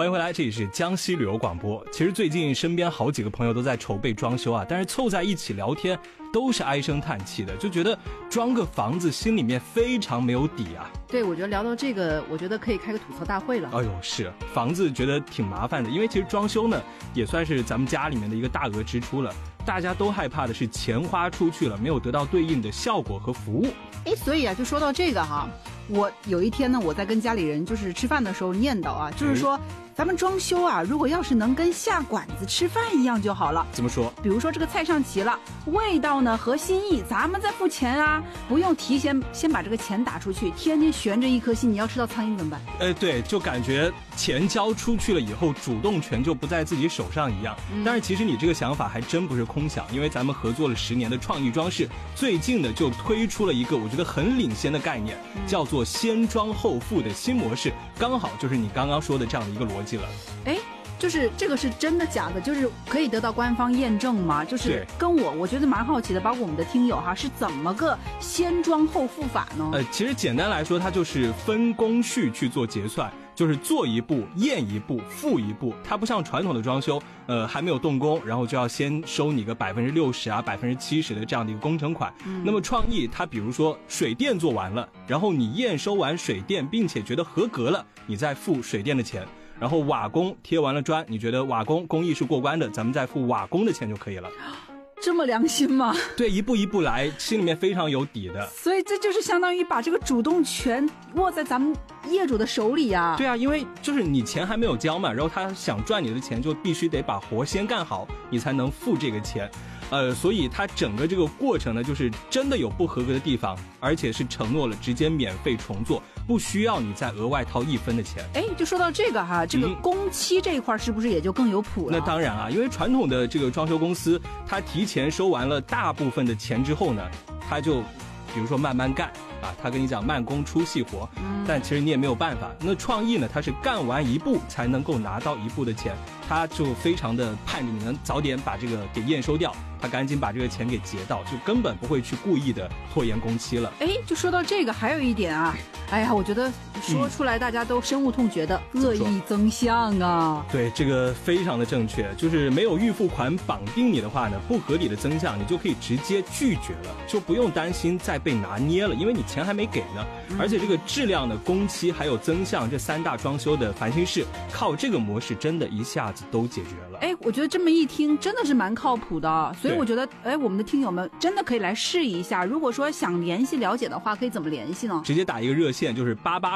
欢迎回来，这里是江西旅游广播。其实最近身边好几个朋友都在筹备装修啊，但是凑在一起聊天都是唉声叹气的，就觉得装个房子心里面非常没有底啊。 对，我觉得聊到这个，我觉得可以开个吐槽大会了。 哎呦，是房子觉得挺麻烦的，因为其实装修呢也算是咱们家里面的一个大额支出了，大家都害怕的是钱花出去了没有得到对应的效果和服务。 所以啊，就说到这个哈，我有一天呢，我在跟家里人就是吃饭的时候念叨啊，就是说咱们装修啊，如果要是能跟下馆子吃饭一样就好了。 怎么说？ 比如说这个菜上齐了，味道呢和心意咱们再付钱啊，不用提前先把这个钱打出去，天天悬着一颗心，你要吃到苍蝇怎么办？ 对，就感觉钱交出去了以后，主动权就不在自己手上一样。但是其实你这个想法还真不是空想，因为咱们合作了10年的创意装饰，最近呢就推出了一个我觉得很领先的概念，叫做先装后付的新模式，刚好就是你刚刚说的这样的一个逻辑了。 就是这个是真的假的？就是可以得到官方验证吗？就是跟我觉得蛮好奇的，包括我们的听友哈，是怎么个先装后付法呢？ 其实简单来说，它就是分工序去做结算，就是做一步验一步付一步。它不像传统的装修，还没有动工，然后就要先收你个60%啊70%的这样的一个工程款。那么创意它比如说水电做完了，然后你验收完水电并且觉得合格了，你再付水电的钱。然后瓦工贴完了砖，你觉得瓦工工艺是过关的，咱们再付瓦工的钱就可以了。 这么良心吗？ 对，一步一步来，心里面非常有底的。 所以这就是相当于把这个主动权握在咱们业主的手里啊。 对啊，因为就是你钱还没有交嘛，然后他想赚你的钱，就必须得把活先干好，你才能付这个钱。所以它整个这个过程呢，就是真的有不合格的地方，而且是承诺了直接免费重做，不需要你再额外掏1分的钱。 就说到这个哈，这个工期这一块是不是也就更有谱了？ 那当然啊，因为传统的这个装修公司，它提前收完了大部分的钱之后呢，它就比如说慢慢干啊，他跟你讲慢工出细活，但其实你也没有办法。那创意呢，它是干完一步才能够拿到一步的钱，他就非常的盼着你能早点把这个给验收掉，他赶紧把这个钱给结到，就根本不会去故意的拖延工期了。 就说到这个，还有一点啊，我觉得说出来大家都深恶痛绝的恶意增项啊。 对，这个非常的正确，就是没有预付款绑定你的话呢，不合理的增项你就可以直接拒绝了，就不用担心再被拿捏了，因为你钱还没给呢。而且这个质量的工期还有增项这3大装修的烦心事，靠这个模式真的一下子都解决了。 我觉得这么一听真的是蛮靠谱的，所以我觉得我们的听友们真的可以来试一下。如果说想联系了解的话，可以怎么联系呢？ 直接打一个热线，就是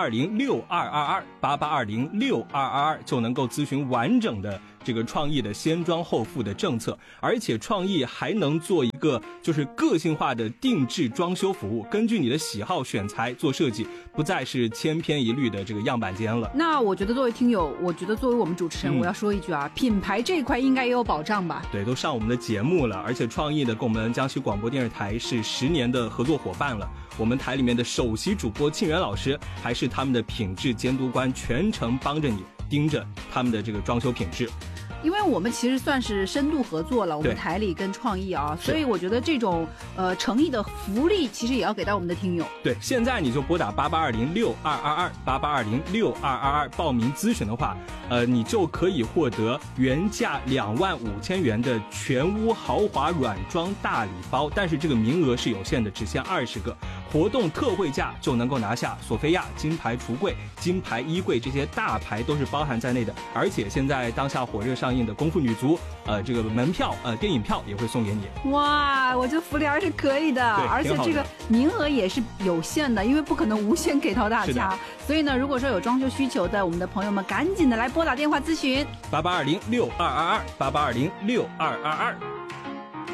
8820622288206222就能够咨询完整的这个创意的先装后付的政策，而且创意还能做一个就是个性化的定制装修服务，根据你的喜好选材做设计，不再是千篇一律的这个样板间了。 那我觉得作为听友，我觉得作为我们主持人，我要说一句啊，品牌这一块应该也有保障吧？ 对，都上我们的节目了，而且创意的跟我们江西广播电视台是10年的合作伙伴了。我们台里面的首席主播庆元老师还是他们的品质监督官，全程帮着你盯着他们的这个装修品质。 因为我们其实算是深度合作了，我们台里跟创意啊，所以我觉得这种诚意的福利其实也要给到我们的听友。 对，现在你就拨打8820622288206222报名咨询的话，你就可以获得原价25000元的全屋豪华软装大礼包，但是这个名额是有限的，只限20个。活动特惠价就能够拿下索菲亚、金牌橱柜、金牌衣柜，这些大牌都是包含在内的。而且现在当下火热上映的功夫女足，这个门票电影票也会送给你。 哇，我觉得福利还是可以的，而且这个名额也是有限的，因为不可能无限给到大家。所以呢，如果说有装修需求的我们的朋友们，赶紧的来拨打电话咨询 8820622288206222。